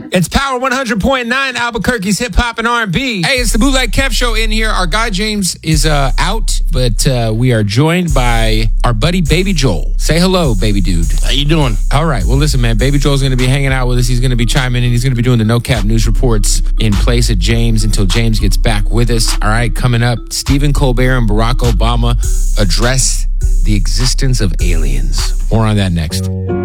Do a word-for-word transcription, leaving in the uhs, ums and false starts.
It's Power one hundred point nine, Albuquerque's hip hop and R and B. Hey, it's the Bootleg Kev Show in here. Our guy James is uh, out, but uh, we are joined by our buddy Baby Joel. Say hello, baby dude. How you doing? All right. Well, listen, man. Baby Joel's going to be hanging out with us. He's going to be chiming in. He's going to be doing the No Cap News reports in place of James until James gets back with us. All right. Coming up, Stephen Colbert and Barack Obama address the existence of aliens. More on that next.